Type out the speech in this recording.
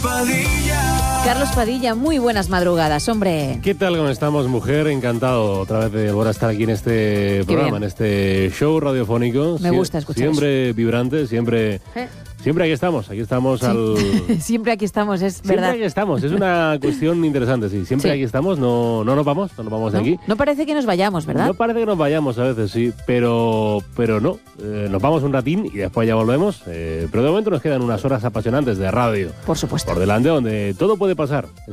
Padilla. Carlos Padilla, muy buenas madrugadas, hombre. ¿Qué tal? ¿Cómo estamos, mujer? Encantado otra vez de volver a estar aquí en este programa, en este show radiofónico. Me gusta escuchar siempre vibrante, siempre aquí estamos sí. Siempre aquí estamos, es siempre verdad. Aquí estamos, es una cuestión interesante, sí. Siempre aquí estamos, no nos vamos de aquí. No parece que nos vayamos, ¿verdad? No parece que nos vayamos a veces, sí, pero no. Nos vamos un ratín y después ya volvemos. Pero de momento nos quedan unas horas apasionantes de radio. Por supuesto. Por delante, donde todo puede pasar.